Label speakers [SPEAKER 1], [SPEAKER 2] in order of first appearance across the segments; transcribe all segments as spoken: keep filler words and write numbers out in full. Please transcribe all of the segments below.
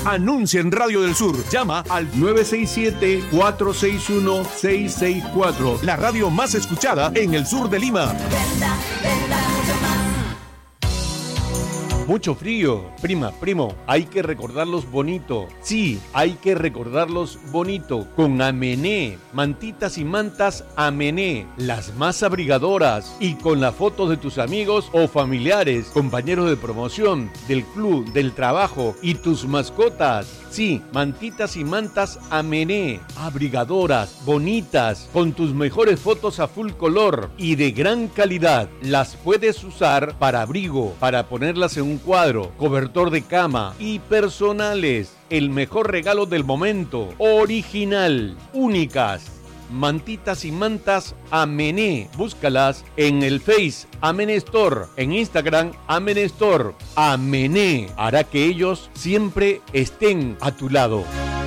[SPEAKER 1] Anuncia en Radio del Sur. Llama al nueve seis siete, cuatro seis uno, seis seis cuatro. La radio más escuchada en el sur de Lima.
[SPEAKER 2] Venda, venda, mucho más.
[SPEAKER 3] Mucho frío. Prima, primo, hay que recordarlos bonito. Sí, hay que recordarlos bonito. Con Amené. Mantitas y mantas Amené. Las más abrigadoras. Y con la foto de tus amigos o familiares, compañeros de promoción, del club, del trabajo y tus mascotas. Sí, mantitas y mantas Amené. Abrigadoras, bonitas, con tus mejores fotos a full color y de gran calidad. Las puedes usar para abrigo, para ponerlas en un cuadro, cobertor de cama y personales. El mejor regalo del momento. Original, únicas. Mantitas y mantas Amené. Búscalas en el Face Amené Store, en Instagram Amené Store. Amené hará que ellos siempre estén a tu lado.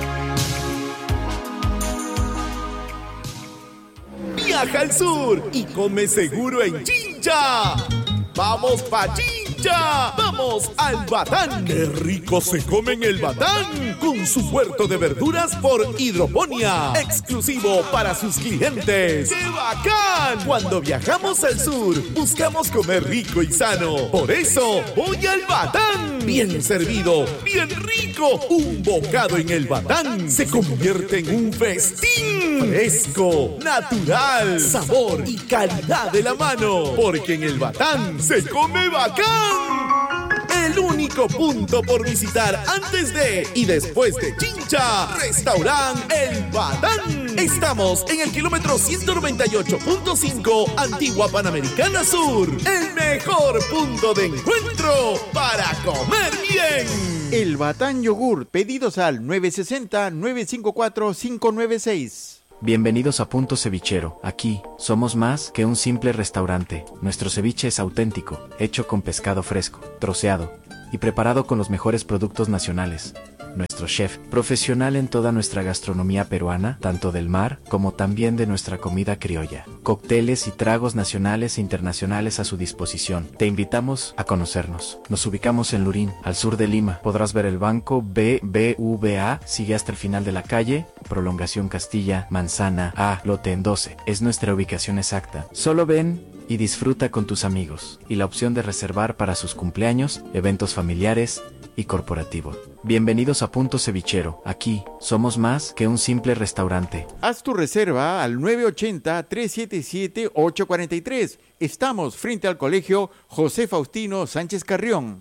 [SPEAKER 4] Viaja al sur y come seguro en Chincha. ¡Vamos pa' Chincha! ¡Vamos al Batán! ¡Qué rico se come en el Batán! Con su huerto de verduras por hidroponía, exclusivo para sus clientes. ¡Qué bacán! Cuando viajamos al sur, buscamos comer rico y sano. Por eso, voy al Batán. Bien servido, bien rico. Un bocado en el Batán se convierte en un festín. Fresco, natural, sabor y calidad de la mano. Porque en el Batán se come bacán. El único punto por visitar antes de y después de Chincha. Restaurant El Batán. Estamos en el kilómetro ciento noventa y ocho punto cinco, Antigua Panamericana Sur. El mejor punto de encuentro para comer bien.
[SPEAKER 5] El Batán Yogur. Pedidos al nueve seis cero, nueve cinco cuatro, cinco nueve seis.
[SPEAKER 6] Bienvenidos a Punto Cevichero. Aquí, somos más que un simple restaurante. Nuestro ceviche es auténtico, hecho con pescado fresco, troceado y preparado con los mejores productos nacionales. Nuestro chef, profesional en toda nuestra gastronomía peruana, tanto del mar como también de nuestra comida criolla. Cócteles y tragos nacionales e internacionales a su disposición. Te invitamos a conocernos. Nos ubicamos en Lurín, al sur de Lima. Podrás ver el banco B B V A, sigue hasta el final de la calle, Prolongación Castilla, Manzana A, lote en doce. Es nuestra ubicación exacta. Solo ven y disfruta con tus amigos. Y la opción de reservar para sus cumpleaños, eventos familiares y corporativo. Bienvenidos a Punto Cevichero. Aquí somos más que un simple restaurante.
[SPEAKER 5] Haz tu reserva al nueve ocho cero, tres siete siete, ocho cuatro tres. Estamos frente al colegio José Faustino Sánchez Carrión.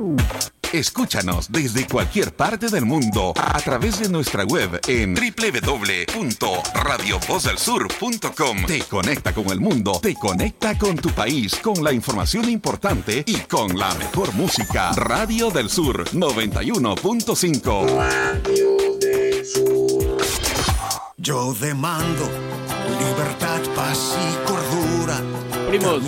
[SPEAKER 1] Escúchanos desde cualquier parte del mundo a través de nuestra web en doble u doble u doble u punto radio voz del sur punto com. Te conecta con el mundo, te conecta con tu país, con la información importante y con la mejor música. Radio del Sur noventa y uno punto cinco.
[SPEAKER 7] Radio del Sur. Yo demando libertad, paz y cordura.
[SPEAKER 3] Primos,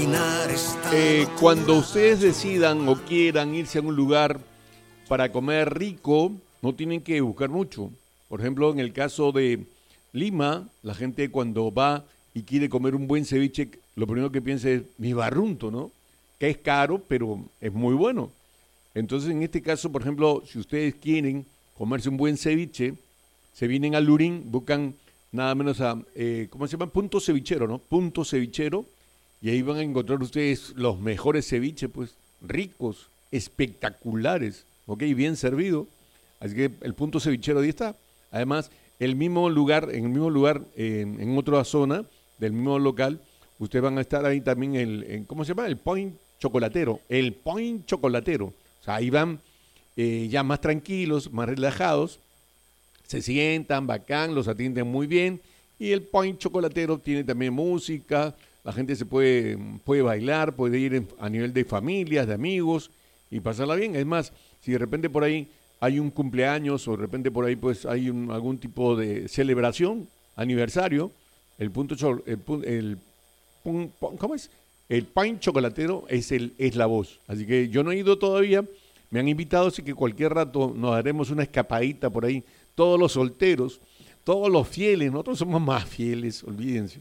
[SPEAKER 3] eh, cuando ustedes decidan o quieran irse a un lugar para comer rico, no tienen que buscar mucho. Por ejemplo, en el caso de Lima, la gente cuando va y quiere comer un buen ceviche, lo primero que piensa es mi barrunto, ¿no? Que es caro, pero es muy bueno. Entonces, en este caso, por ejemplo, si ustedes quieren comerse un buen ceviche, se vienen al Lurín, buscan nada menos a, eh, ¿cómo se llama? Punto Cevichero, ¿no? Punto Cevichero. Y ahí van a encontrar ustedes los mejores ceviches, pues, ricos, espectaculares, ¿ok? Bien servido. Así que el Punto Cevichero ahí está. Además, el mismo lugar, en el mismo lugar, eh, en otra zona del mismo local, ustedes van a estar ahí también, el, en, ¿cómo se llama? El Point Chocolatero. El Point Chocolatero. O sea, ahí van eh, ya más tranquilos, más relajados, se sientan, bacán, los atienden muy bien. Y el Point Chocolatero tiene también música. La gente se puede, puede bailar, puede ir en, a nivel de familias, de amigos y pasarla bien. Es más, si de repente por ahí hay un cumpleaños o de repente por ahí pues hay un, algún tipo de celebración, aniversario, el punto el, el, el ¿cómo es? El Pint Chocolatero es el es la voz. Así que yo no he ido todavía, me han invitado, así que cualquier rato nos daremos una escapadita por ahí. Todos los solteros, todos los fieles, nosotros somos más fieles, olvídense.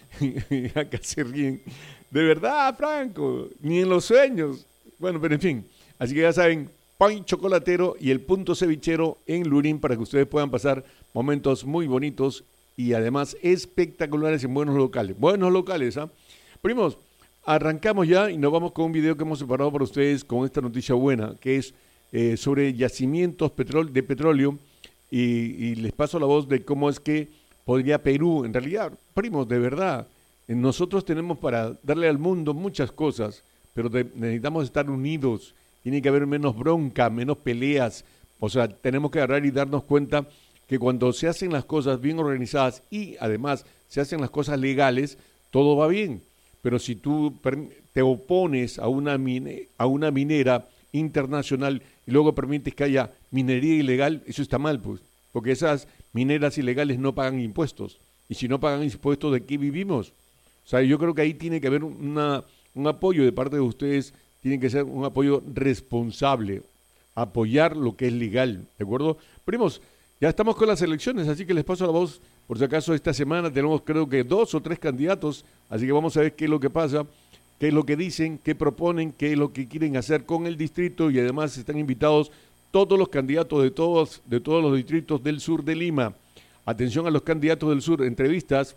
[SPEAKER 3] Acá se ríen. De verdad, Franco, ni en los sueños. Bueno, pero en fin, así que ya saben, Point Chocolatero y el Punto Cevichero en Lurín para que ustedes puedan pasar momentos muy bonitos y además espectaculares en buenos locales. Buenos locales, ¿ah? ¿eh? Primos, arrancamos ya y nos vamos con un video que hemos separado para ustedes con esta noticia buena, que es eh, sobre yacimientos petrol, de petróleo y, y les paso la voz de cómo es que podría Perú, en realidad, primos, de verdad, nosotros tenemos para darle al mundo muchas cosas, pero de, necesitamos estar unidos. Tiene que haber menos bronca, menos peleas. O sea, tenemos que agarrar y darnos cuenta que cuando se hacen las cosas bien organizadas y además se hacen las cosas legales, todo va bien. Pero si tú te opones a una, mine, a una minera internacional y luego permites que haya minería ilegal, eso está mal, pues. Porque esas mineras ilegales no pagan impuestos. Y si no pagan impuestos, ¿de qué vivimos? O sea, yo creo que ahí tiene que haber una, un apoyo de parte de ustedes. Tiene que ser un apoyo responsable, apoyar lo que es legal, ¿de acuerdo? Primos, ya estamos con las elecciones, así que les paso la voz, por si acaso esta semana tenemos creo que dos o tres candidatos, así que vamos a ver qué es lo que pasa, qué es lo que dicen, qué proponen, qué es lo que quieren hacer con el distrito y además están invitados todos los candidatos de todos, de todos los distritos del sur de Lima. Atención a los candidatos del sur, entrevistas,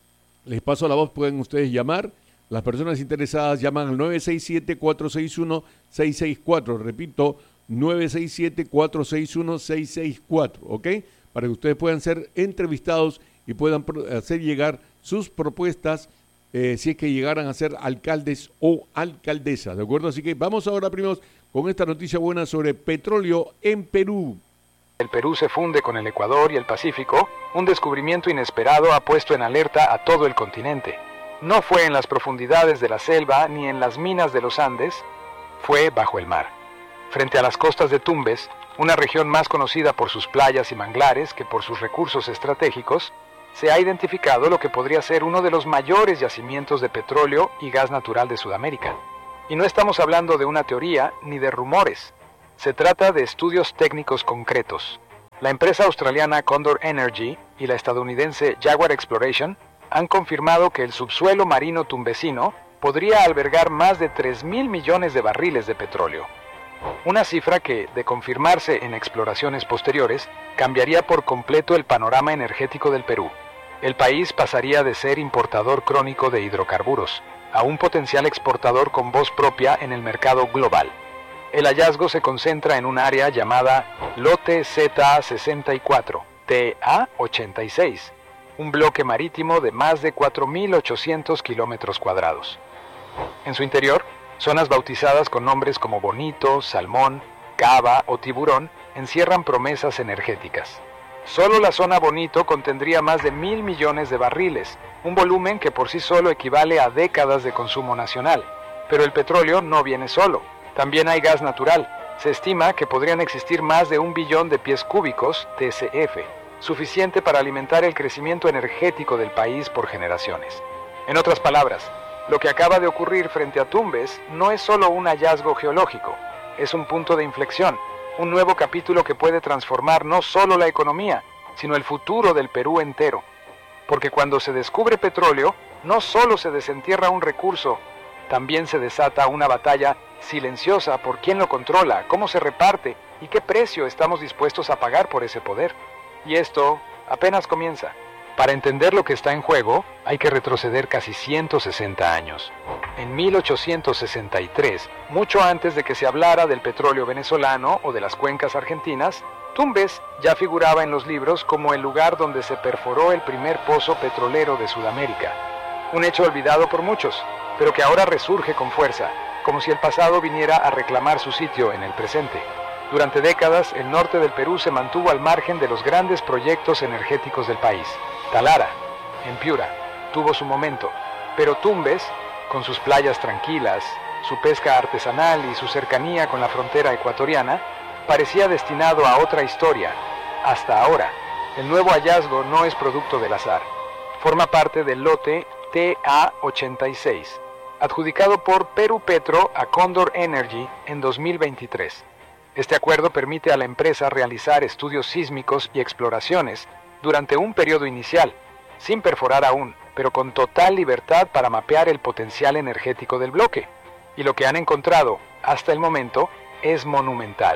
[SPEAKER 3] les paso la voz, pueden ustedes llamar. Las personas interesadas llaman al nueve seis siete, cuatro seis uno, seis seis cuatro. Repito, nueve seis siete, cuatro seis uno, seis seis cuatro, ¿ok? Para que ustedes puedan ser entrevistados y puedan hacer llegar sus propuestas eh, si es que llegaran a ser alcaldes o alcaldesas, ¿de acuerdo? Así que vamos ahora, primos, con esta noticia buena sobre petróleo en Perú.
[SPEAKER 8] El Perú se funde con el Ecuador y el Pacífico. Un descubrimiento inesperado ha puesto en alerta a todo el continente. No fue en las profundidades de la selva ni en las minas de los Andes, fue bajo el mar. Frente a las costas de Tumbes, una región más conocida por sus playas y manglares que por sus recursos estratégicos, se ha identificado lo que podría ser uno de los mayores yacimientos de petróleo y gas natural de Sudamérica. Y no estamos hablando de una teoría ni de rumores, se trata de estudios técnicos concretos. La empresa australiana Condor Energy y la estadounidense Jaguar Exploration han confirmado que el subsuelo marino tumbesino podría albergar más de tres mil millones de barriles de petróleo. Una cifra que, de confirmarse en exploraciones posteriores, cambiaría por completo el panorama energético del Perú. El país pasaría de ser importador crónico de hidrocarburos a un potencial exportador con voz propia en el mercado global. El hallazgo se concentra en un área llamada Lote Z A sesenta y cuatro, T A ochenta y seis, un bloque marítimo de más de cuatro mil ochocientos kilómetros cuadrados. En su interior, zonas bautizadas con nombres como Bonito, Salmón, Cava o Tiburón encierran promesas energéticas. Solo la zona Bonito contendría más de mil millones de barriles, un volumen que por sí solo equivale a décadas de consumo nacional. Pero el petróleo no viene solo, también hay gas natural. Se estima que podrían existir más de un billón de pies cúbicos, T C F, suficiente para alimentar el crecimiento energético del país por generaciones. En otras palabras, lo que acaba de ocurrir frente a Tumbes no es solo un hallazgo geológico, es un punto de inflexión, un nuevo capítulo que puede transformar no solo la economía, sino el futuro del Perú entero. Porque cuando se descubre petróleo, no solo se desentierra un recurso, también se desata una batalla silenciosa por quién lo controla, cómo se reparte y qué precio estamos dispuestos a pagar por ese poder. Y esto apenas comienza. Para entender lo que está en juego, hay que retroceder casi ciento sesenta años. En mil ochocientos sesenta y tres, mucho antes de que se hablara del petróleo venezolano o de las cuencas argentinas, Tumbes ya figuraba en los libros como el lugar donde se perforó el primer pozo petrolero de Sudamérica. Un hecho olvidado por muchos, pero que ahora resurge con fuerza, como si el pasado viniera a reclamar su sitio en el presente. Durante décadas, el norte del Perú se mantuvo al margen de los grandes proyectos energéticos del país. Talara, en Piura, tuvo su momento, pero Tumbes, con sus playas tranquilas, su pesca artesanal y su cercanía con la frontera ecuatoriana, parecía destinado a otra historia. Hasta ahora, el nuevo hallazgo no es producto del azar. Forma parte del lote T A ochenta y seis, adjudicado por Perú Petro a Condor Energy en dos mil veintitrés. Este acuerdo permite a la empresa realizar estudios sísmicos y exploraciones durante un periodo inicial, sin perforar aún, pero con total libertad para mapear el potencial energético del bloque. Y lo que han encontrado, hasta el momento, es monumental.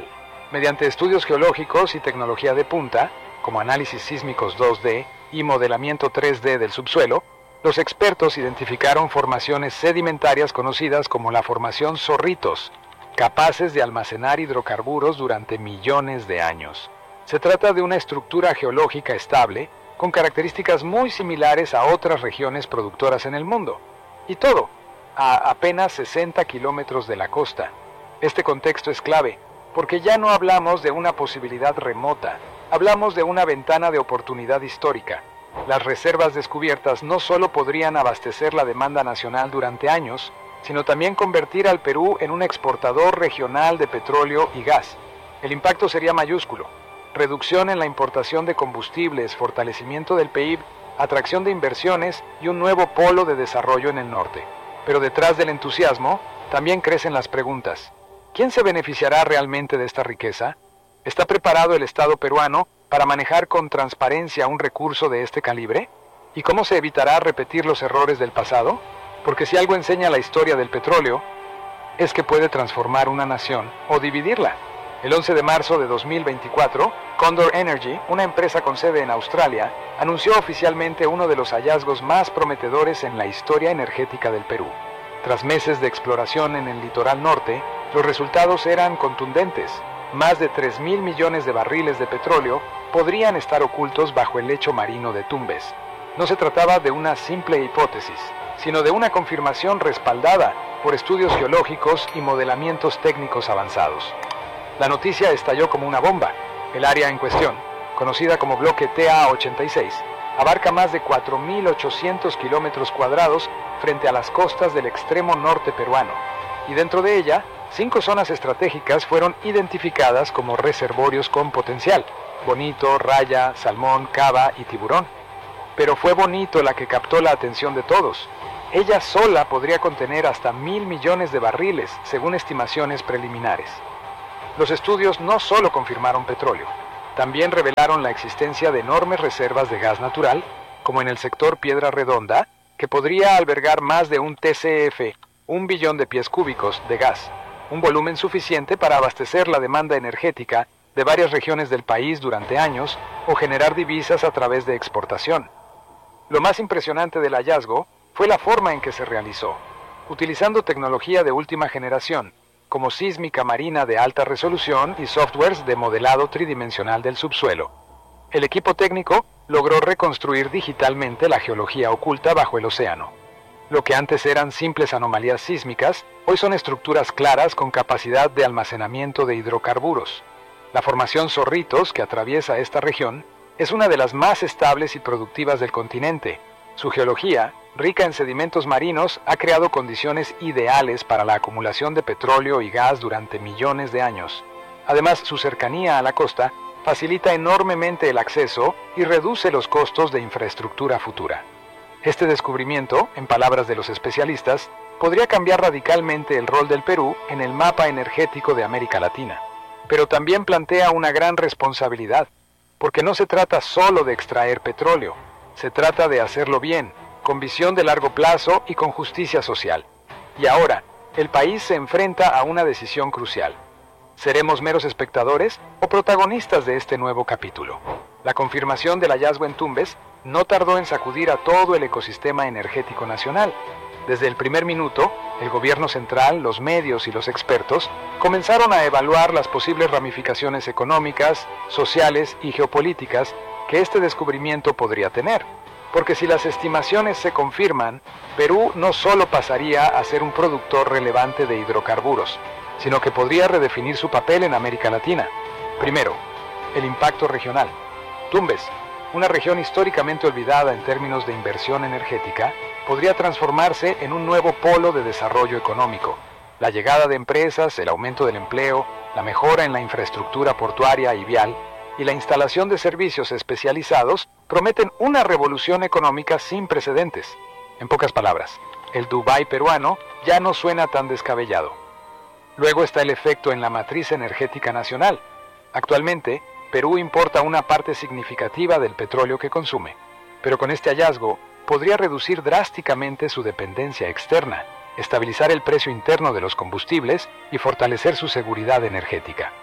[SPEAKER 8] Mediante estudios geológicos y tecnología de punta, como análisis sísmicos dos D y modelamiento tres D del subsuelo, los expertos identificaron formaciones sedimentarias conocidas como la formación Zorritos, capaces de almacenar hidrocarburos durante millones de años. Se trata de una estructura geológica estable, con características muy similares a otras regiones productoras en el mundo. Y todo, a apenas sesenta kilómetros de la costa. Este contexto es clave, porque ya no hablamos de una posibilidad remota, hablamos de una ventana de oportunidad histórica. Las reservas descubiertas no solo podrían abastecer la demanda nacional durante años, sino también convertir al Perú en un exportador regional de petróleo y gas. El impacto sería mayúsculo: reducción en la importación de combustibles, fortalecimiento del P I B, atracción de inversiones y un nuevo polo de desarrollo en el norte. Pero detrás del entusiasmo, también crecen las preguntas. ¿Quién se beneficiará realmente de esta riqueza? ¿Está preparado el Estado peruano para manejar con transparencia un recurso de este calibre? ¿Y cómo se evitará repetir los errores del pasado? Porque si algo enseña la historia del petróleo, es que puede transformar una nación o dividirla. El once de marzo de dos mil veinticuatro, Condor Energy, una empresa con sede en Australia, anunció oficialmente uno de los hallazgos más prometedores en la historia energética del Perú. Tras meses de exploración en el litoral norte, los resultados eran contundentes. Más de tres mil millones de barriles de petróleo podrían estar ocultos bajo el lecho marino de Tumbes. No se trataba de una simple hipótesis, sino de una confirmación respaldada por estudios geológicos y modelamientos técnicos avanzados. La noticia estalló como una bomba. El área en cuestión, conocida como bloque T A ochenta y seis, abarca más de cuatro mil ochocientos kilómetros cuadrados frente a las costas del extremo norte peruano, y dentro de ella, cinco zonas estratégicas fueron identificadas como reservorios con potencial: Bonito, Raya, Salmón, Cava y Tiburón. Pero fue Bonito la que captó la atención de todos. Ella sola podría contener hasta mil millones de barriles, según estimaciones preliminares. Los estudios no solo confirmaron petróleo, también revelaron la existencia de enormes reservas de gas natural, como en el sector Piedra Redonda, que podría albergar más de un T C F, un billón de pies cúbicos de gas, un volumen suficiente para abastecer la demanda energética de varias regiones del país durante años o generar divisas a través de exportación. Lo más impresionante del hallazgo fue la forma en que se realizó, utilizando tecnología de última generación, como sísmica marina de alta resolución y softwares de modelado tridimensional del subsuelo. El equipo técnico logró reconstruir digitalmente la geología oculta bajo el océano. Lo que antes eran simples anomalías sísmicas, hoy son estructuras claras con capacidad de almacenamiento de hidrocarburos. La formación Zorritos, que atraviesa esta región, es una de las más estables y productivas del continente. Su geología, rica en sedimentos marinos, ha creado condiciones ideales para la acumulación de petróleo y gas durante millones de años. Además, su cercanía a la costa facilita enormemente el acceso y reduce los costos de infraestructura futura. Este descubrimiento, en palabras de los especialistas, podría cambiar radicalmente el rol del Perú en el mapa energético de América Latina. Pero también plantea una gran responsabilidad, porque no se trata solo de extraer petróleo, se trata de hacerlo bien, con visión de largo plazo y con justicia social. Y ahora, el país se enfrenta a una decisión crucial. ¿Seremos meros espectadores o protagonistas de este nuevo capítulo? La confirmación del hallazgo en Tumbes no tardó en sacudir a todo el ecosistema energético nacional. Desde el primer minuto, el gobierno central, los medios y los expertos comenzaron a evaluar las posibles ramificaciones económicas, sociales y geopolíticas que este descubrimiento podría tener. Porque si las estimaciones se confirman, Perú no solo pasaría a ser un productor relevante de hidrocarburos, sino que podría redefinir su papel en América Latina. Primero, el impacto regional. Tumbes, una región históricamente olvidada en términos de inversión energética, podría transformarse en un nuevo polo de desarrollo económico. La llegada de empresas, el aumento del empleo, la mejora en la infraestructura portuaria y vial, y la instalación de servicios especializados prometen una revolución económica sin precedentes. En pocas palabras, el Dubái peruano ya no suena tan descabellado. Luego está el efecto en la matriz energética nacional. Actualmente, Perú importa una parte significativa del petróleo que consume, pero con este hallazgo podría reducir drásticamente su dependencia externa, estabilizar el precio interno de los combustibles y fortalecer su seguridad energética.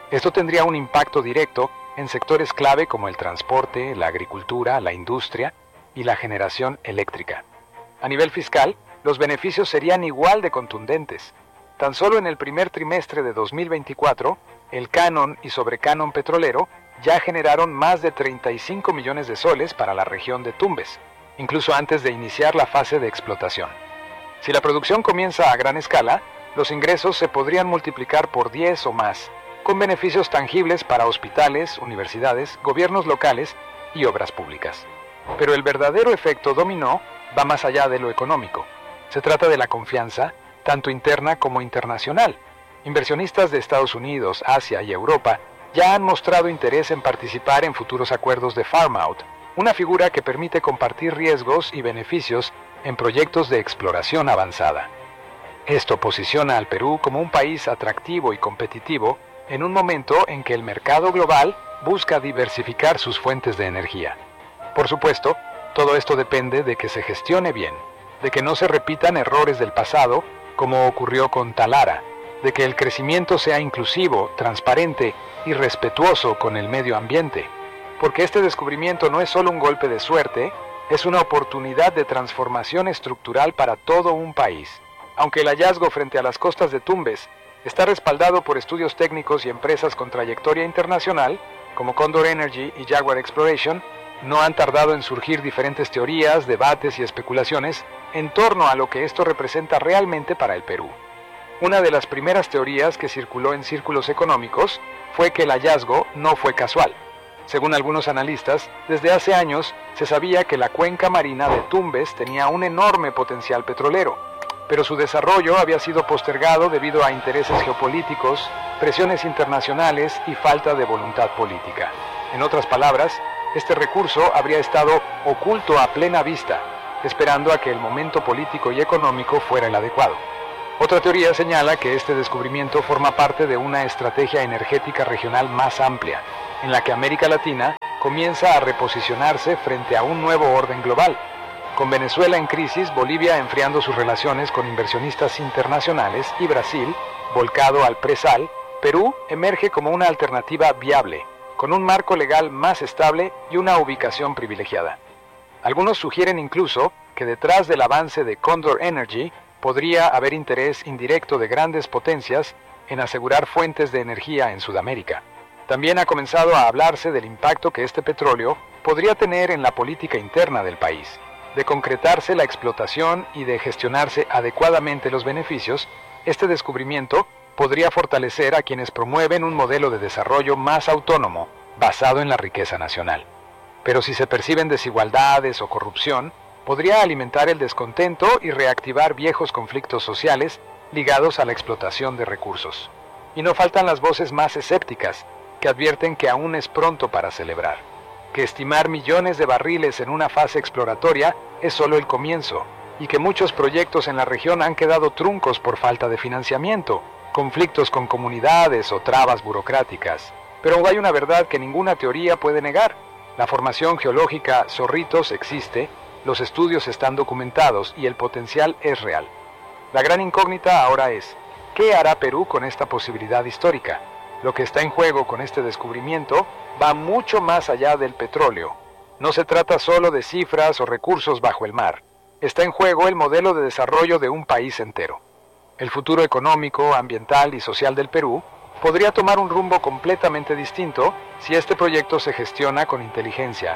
[SPEAKER 8] Esto tendría un impacto directo en sectores clave como el transporte, la agricultura, la industria y la generación eléctrica. A nivel fiscal, los beneficios serían igual de contundentes. Tan solo en el primer trimestre de dos mil veinticuatro, el canon y sobrecanon petrolero ya generaron más de treinta y cinco millones de soles para la región de Tumbes, incluso antes de iniciar la fase de explotación. Si la producción comienza a gran escala, los ingresos se podrían multiplicar por diez o más, con beneficios tangibles para hospitales, universidades, gobiernos locales y obras públicas. Pero el verdadero efecto dominó va más allá de lo económico. Se trata de la confianza, tanto interna como internacional. Inversionistas de Estados Unidos, Asia y Europa ya han mostrado interés en participar en futuros acuerdos de farm out, una figura que permite compartir riesgos y beneficios en proyectos de exploración avanzada. Esto posiciona al Perú como un país atractivo y competitivo en un momento en que el mercado global busca diversificar sus fuentes de energía. Por supuesto, todo esto depende de que se gestione bien, de que no se repitan errores del pasado, como ocurrió con Talara, de que el crecimiento sea inclusivo, transparente y respetuoso con el medio ambiente, porque este descubrimiento no es solo un golpe de suerte, es una oportunidad de transformación estructural para todo un país. Aunque el hallazgo frente a las costas de Tumbes está respaldado por estudios técnicos y empresas con trayectoria internacional, como Condor Energy y Jaguar Exploration, no han tardado en surgir diferentes teorías, debates y especulaciones en torno a lo que esto representa realmente para el Perú. Una de las primeras teorías que circuló en círculos económicos fue que el hallazgo no fue casual. Según algunos analistas, desde hace años se sabía que la cuenca marina de Tumbes tenía un enorme potencial petrolero, pero su desarrollo había sido postergado debido a intereses geopolíticos, presiones internacionales y falta de voluntad política. En otras palabras, este recurso habría estado oculto a plena vista, esperando a que el momento político y económico fuera el adecuado. Otra teoría señala que este descubrimiento forma parte de una estrategia energética regional más amplia, en la que América Latina comienza a reposicionarse frente a un nuevo orden global. Con Venezuela en crisis, Bolivia enfriando sus relaciones con inversionistas internacionales y Brasil, volcado al presal, Perú emerge como una alternativa viable, con un marco legal más estable y una ubicación privilegiada. Algunos sugieren incluso que detrás del avance de Condor Energy podría haber interés indirecto de grandes potencias en asegurar fuentes de energía en Sudamérica. También ha comenzado a hablarse del impacto que este petróleo podría tener en la política interna del país. De concretarse la explotación y de gestionarse adecuadamente los beneficios, este descubrimiento podría fortalecer a quienes promueven un modelo de desarrollo más autónomo, basado en la riqueza nacional. Pero si se perciben desigualdades o corrupción, podría alimentar el descontento y reactivar viejos conflictos sociales ligados a la explotación de recursos. Y no faltan las voces más escépticas, que advierten que aún es pronto para celebrar, que estimar millones de barriles en una fase exploratoria es solo el comienzo, y que muchos proyectos en la región han quedado truncos por falta de financiamiento, conflictos con comunidades o trabas burocráticas. Pero hay una verdad que ninguna teoría puede negar. La formación geológica Zorritos existe, los estudios están documentados y el potencial es real. La gran incógnita ahora es, ¿qué hará Perú con esta posibilidad histórica? Lo que está en juego con este descubrimiento va mucho más allá del petróleo. No se trata solo de cifras o recursos bajo el mar. Está en juego el modelo de desarrollo de un país entero. El futuro económico, ambiental y social del Perú podría tomar un rumbo completamente distinto si este proyecto se gestiona con inteligencia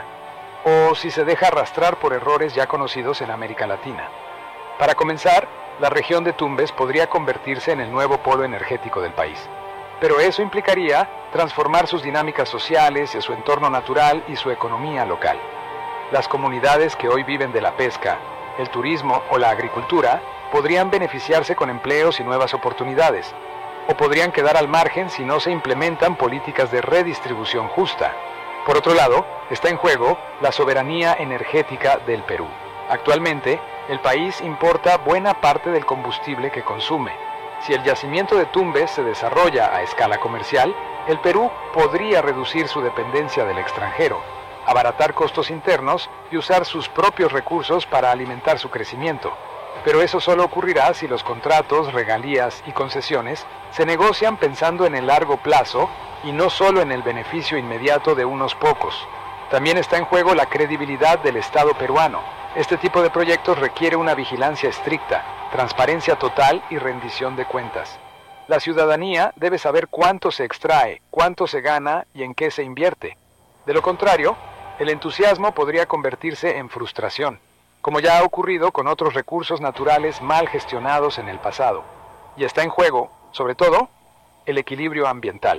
[SPEAKER 8] o si se deja arrastrar por errores ya conocidos en América Latina. Para comenzar, la región de Tumbes podría convertirse en el nuevo polo energético del país. Pero eso implicaría transformar sus dinámicas sociales y su entorno natural y su economía local. Las comunidades que hoy viven de la pesca, el turismo o la agricultura podrían beneficiarse con empleos y nuevas oportunidades, o podrían quedar al margen si no se implementan políticas de redistribución justa. Por otro lado, está en juego la soberanía energética del Perú. Actualmente, el país importa buena parte del combustible que consume. Si el yacimiento de Tumbes se desarrolla a escala comercial, el Perú podría reducir su dependencia del extranjero, abaratar costos internos y usar sus propios recursos para alimentar su crecimiento. Pero eso solo ocurrirá si los contratos, regalías y concesiones se negocian pensando en el largo plazo y no solo en el beneficio inmediato de unos pocos. También está en juego la credibilidad del Estado peruano. Este tipo de proyectos requiere una vigilancia estricta, transparencia total y rendición de cuentas. La ciudadanía debe saber cuánto se extrae, cuánto se gana y en qué se invierte. De lo contrario, el entusiasmo podría convertirse en frustración, como ya ha ocurrido con otros recursos naturales mal gestionados en el pasado. Y está en juego, sobre todo, el equilibrio ambiental.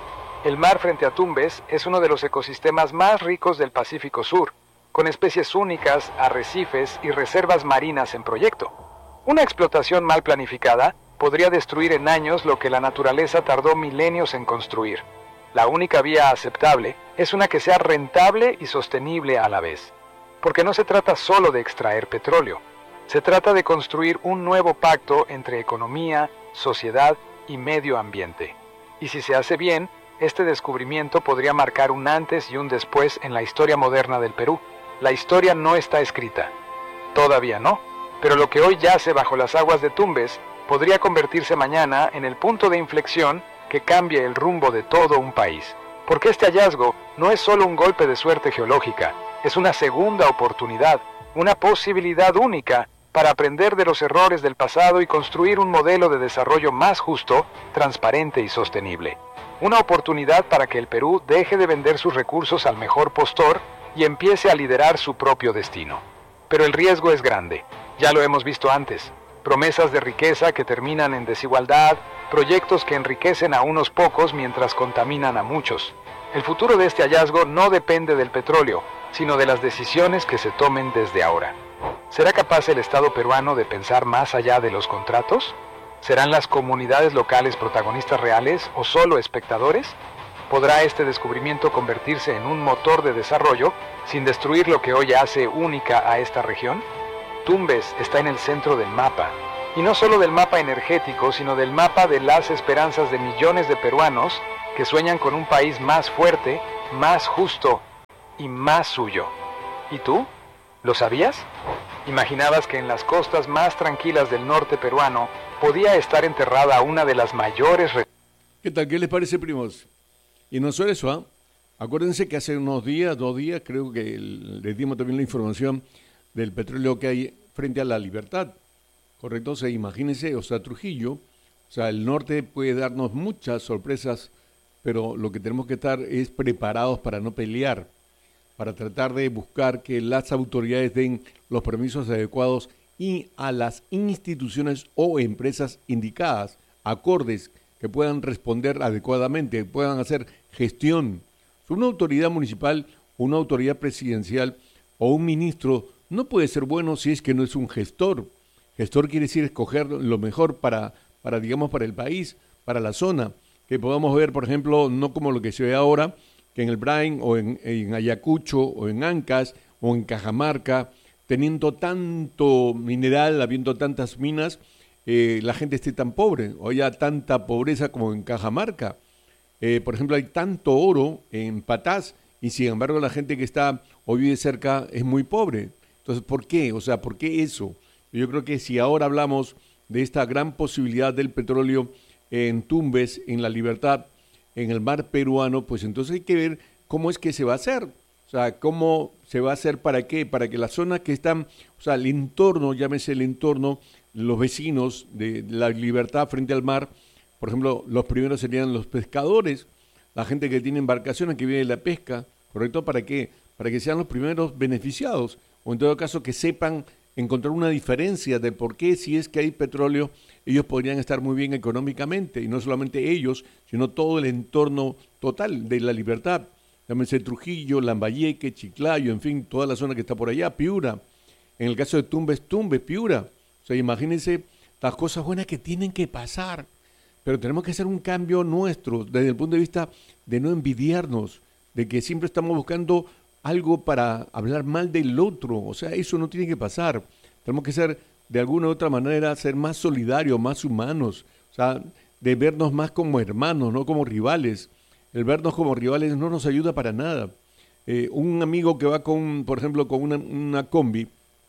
[SPEAKER 8] El mar frente a Tumbes es uno de los ecosistemas más ricos del Pacífico Sur, con especies únicas, arrecifes y reservas marinas en proyecto. Una explotación mal planificada podría destruir en años lo que la naturaleza tardó milenios en construir. La única vía aceptable es una que sea rentable y sostenible a la vez. Porque no se trata solo de extraer petróleo, se trata de construir un nuevo pacto entre economía, sociedad y medio ambiente. Y si se hace bien, este descubrimiento podría marcar un antes y un después en la historia moderna del Perú. La historia no está escrita. Todavía no. Pero lo que hoy yace bajo las aguas de Tumbes podría convertirse mañana en el punto de inflexión que cambie el rumbo de todo un país. Porque este hallazgo no es solo un golpe de suerte geológica, es una segunda oportunidad, una posibilidad única para aprender de los errores del pasado y construir un modelo de desarrollo más justo, transparente y sostenible. Una oportunidad para que el Perú deje de vender sus recursos al mejor postor y empiece a liderar su propio destino. Pero el riesgo es grande, ya lo hemos visto antes. Promesas de riqueza que terminan en desigualdad, proyectos que enriquecen a unos pocos mientras contaminan a muchos. El futuro de este hallazgo no depende del petróleo, sino de las decisiones que se tomen desde ahora. ¿Será capaz el Estado peruano de pensar más allá de los contratos? ¿Serán las comunidades locales protagonistas reales o solo espectadores? ¿Podrá este descubrimiento convertirse en un motor de desarrollo sin destruir lo que hoy hace única a esta región? Tumbes está en el centro del mapa, y no solo del mapa energético, sino del mapa de las esperanzas de millones de peruanos que sueñan con un país más fuerte, más justo y más suyo. ¿Y tú? ¿Lo sabías? ¿Imaginabas que en las costas más tranquilas del norte peruano podía estar enterrada una de las mayores... Re-
[SPEAKER 3] ¿Qué tal? ¿Qué les parece, primos? Y no solo eso, ¿eh? Acuérdense que hace unos días, dos días, creo que el, les dimos también la información del petróleo que hay frente a La Libertad, ¿correcto? O sea, imagínense, o sea, Trujillo, o sea, el norte puede darnos muchas sorpresas, pero lo que tenemos que estar es preparados para no pelear, para tratar de buscar que las autoridades den los permisos adecuados y a las instituciones o empresas indicadas, acordes, que puedan responder adecuadamente, que puedan hacer gestión. Una autoridad municipal, una autoridad presidencial o un ministro no puede ser bueno si es que no es un gestor. Gestor quiere decir escoger lo mejor para, para digamos, para el país, para la zona. Que podamos ver, por ejemplo, no como lo que se ve ahora, que en el Brain o en, en Ayacucho o en Ancash o en Cajamarca, teniendo tanto mineral, habiendo tantas minas, eh, la gente esté tan pobre, o haya tanta pobreza como en Cajamarca. Eh, por ejemplo, hay tanto oro en Patás y sin embargo la gente que está o vive cerca es muy pobre. Entonces, ¿por qué? O sea, ¿por qué eso? Yo creo que si ahora hablamos de esta gran posibilidad del petróleo en Tumbes, en La Libertad, en el mar peruano, pues entonces hay que ver cómo es que se va a hacer. O sea, cómo se va a hacer, ¿para qué? Para que las zonas que están, o sea, el entorno, llámese el entorno, los vecinos de La Libertad frente al mar, por ejemplo, los primeros serían los pescadores, la gente que tiene embarcaciones, que vive de la pesca, ¿correcto? ¿Para qué? Para que sean los primeros beneficiados, o en todo caso que sepan encontrar una diferencia de por qué, si es que hay petróleo, ellos podrían estar muy bien económicamente, y no solamente ellos, sino todo el entorno total de La Libertad. Llámense Trujillo, Lambayeque, Chiclayo, en fin, toda la zona que está por allá, Piura. En el caso de Tumbes, Tumbes, Piura. O sea, imagínense las cosas buenas que tienen que pasar. Pero tenemos que hacer un cambio nuestro, desde el punto de vista de no envidiarnos, de que siempre estamos buscando algo para hablar mal del otro. O sea, eso no tiene que pasar. Tenemos que ser, de alguna u otra manera, ser más solidarios, más humanos. O sea, de vernos más como hermanos, no como rivales. El vernos como rivales no nos ayuda para nada. Eh, un amigo que va con, por ejemplo, con una, una combi,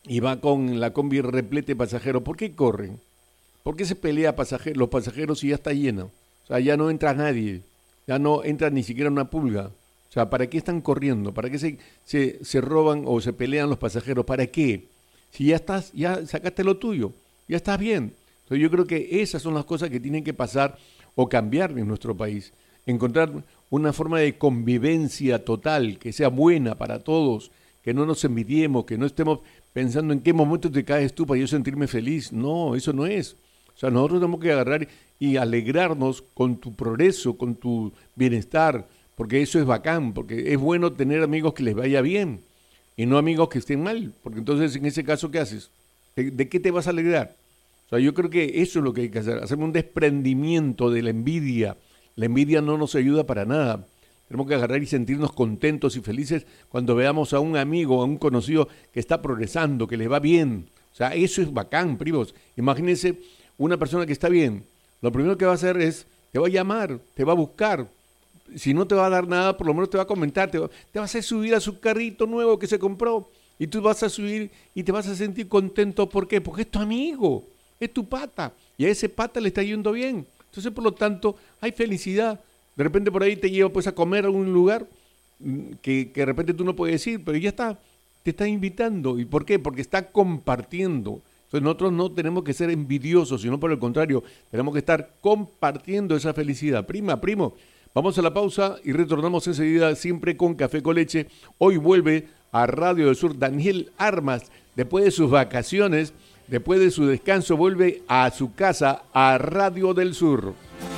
[SPEAKER 3] y va con la combi repleta de pasajeros, ¿por qué corren? ¿Por qué se pelea pasajeros, los pasajeros si ya está lleno? O sea, ya no entra nadie, ya no entra ni siquiera una pulga. O sea, ¿para qué están corriendo? ¿Para qué se, se, se roban o se pelean los pasajeros? ¿Para qué? Si ya estás, ya sacaste lo tuyo, ya estás bien. Entonces yo creo que esas son las cosas que tienen que pasar o cambiar en nuestro país. Encontrar una forma de convivencia total, que sea buena para todos, que no nos envidiemos, que no estemos pensando en qué momento te caes tú para yo sentirme feliz. No, eso no es. O sea, nosotros tenemos que agarrar y alegrarnos con tu progreso, con tu bienestar, porque eso es bacán, porque es bueno tener amigos que les vaya bien y no amigos que estén mal, porque entonces en ese caso, ¿qué haces? ¿De, de qué te vas a alegrar? O sea, yo creo que eso es lo que hay que hacer, hacer un desprendimiento de la envidia. La envidia no nos ayuda para nada. Tenemos que agarrar y sentirnos contentos y felices cuando veamos a un amigo, a un conocido que está progresando, que le va bien. O sea, eso es bacán, primos. Imagínense una persona que está bien. Lo primero que va a hacer es, te va a llamar, te va a buscar. Si no te va a dar nada, por lo menos te va a comentar, te va, te va a hacer subir a su carrito nuevo que se compró. Y tú vas a subir y te vas a sentir contento. ¿Por qué? Porque es tu amigo, es tu pata. Y a ese pata le está yendo bien. Entonces, por lo tanto, hay felicidad. De repente por ahí te lleva pues a comer a un lugar que, que de repente tú no puedes ir, pero ya está, te está invitando. ¿Y por qué? Porque está compartiendo. Entonces nosotros no tenemos que ser envidiosos, sino por el contrario, tenemos que estar compartiendo esa felicidad. Prima, primo, vamos a la pausa y retornamos enseguida siempre con Café con Leche. Hoy vuelve a Radio del Sur Daniel Armas, después de sus vacaciones, después de su descanso, vuelve a su casa, a Radio del Sur.